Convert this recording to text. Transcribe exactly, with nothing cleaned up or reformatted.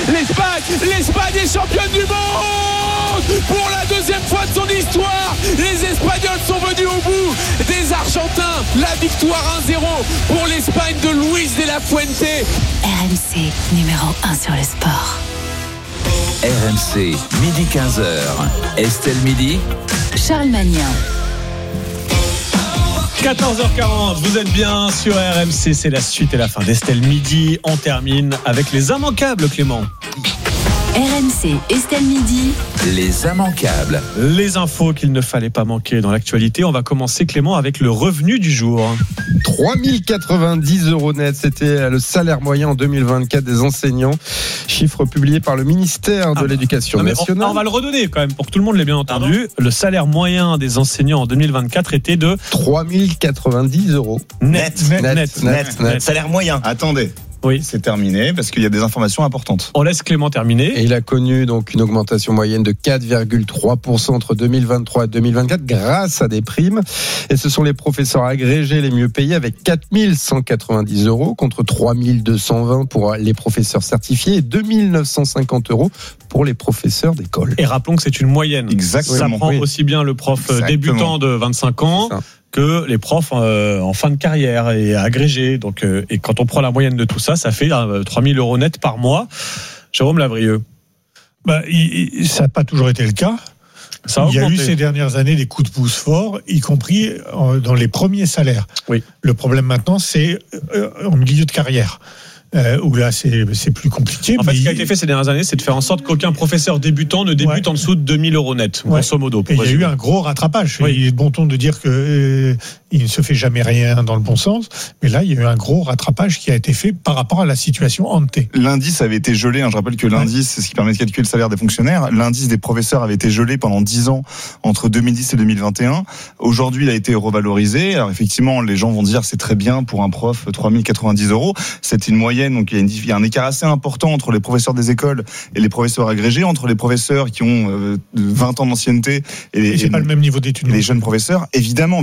l'Espagne, l'Espagne est championne du monde pour la deuxième fois de son histoire. Les Espagnols sont venus au bout des Argentins. La victoire un zéro pour l'Espagne de Luis de la Fuente. R M C, numéro un sur le sport. R M C, midi quinze heures. Estelle Midi. Charles Magnin. quatorze heures quarante, vous êtes bien sur R M C, c'est la suite et la fin d'Estelle Midi. On termine avec les immanquables, Clément. R M C, Estelle Midi. Les immanquables. Les infos qu'il ne fallait pas manquer dans l'actualité. On va commencer, Clément, avec le revenu du jour. trois mille quatre-vingt-dix euros net, c'était le salaire moyen en deux mille vingt-quatre des enseignants. Chiffre publié par le ministère de ah, l'Éducation nationale. On, on va le redonner quand même pour que tout le monde l'ait bien entendu. Pardon. Le salaire moyen des enseignants en deux mille vingt-quatre était de trois mille quatre-vingt-dix euros. Net, net, net, net, net, net. net. Salaire moyen. Attendez. Oui, c'est terminé parce qu'il y a des informations importantes. On laisse Clément terminer. Et il a connu donc une augmentation moyenne de quatre virgule trois pour cent entre deux mille vingt-trois et deux mille vingt-quatre grâce à des primes. Et ce sont les professeurs agrégés les mieux payés avec quatre mille cent quatre-vingt-dix euros contre trois mille deux cent vingt pour les professeurs certifiés et deux mille neuf cent cinquante euros pour les professeurs d'école. Et rappelons que c'est une moyenne. Exactement. Ça prend oui. aussi bien le prof Exactement. débutant de vingt-cinq ans que les profs euh, en fin de carrière et agrégés. Donc, euh, et quand on prend la moyenne de tout ça, ça fait euh, trois mille euros net par mois. Jérôme Lavrieux. Bah, il, il, ça n'a pas toujours été le cas. Ça il y a eu ces dernières années des coups de pouce forts, y compris euh, dans les premiers salaires. Oui. Le problème maintenant, c'est euh, en milieu de carrière. Euh, où là c'est, c'est plus compliqué. En fait, ce qui a été fait ces dernières années, c'est de faire en sorte qu'aucun professeur débutant ne débute ouais. en dessous de deux mille euros net, ouais. grosso modo. Et il y a eu un gros rattrapage. Oui. Il est de bon ton de dire que euh, il ne se fait jamais rien dans le bon sens, mais là il y a eu un gros rattrapage qui a été fait par rapport à la situation ante. L'indice avait été gelé. Hein, je rappelle que l'indice, ouais. c'est ce qui permet de calculer le salaire des fonctionnaires. L'indice des professeurs avait été gelé pendant dix ans entre deux mille dix et deux mille vingt et un. Aujourd'hui, il a été revalorisé. Alors effectivement, les gens vont dire c'est très bien pour un prof, trois mille quatre-vingt-dix euros. C'est une moyenne. Donc il y a, une, il y a un écart assez important entre les professeurs des écoles et les professeurs agrégés, entre les professeurs qui ont euh, vingt ans d'ancienneté et les, et c'est et, pas le même niveau d'études. Et les jeunes professeurs, évidemment.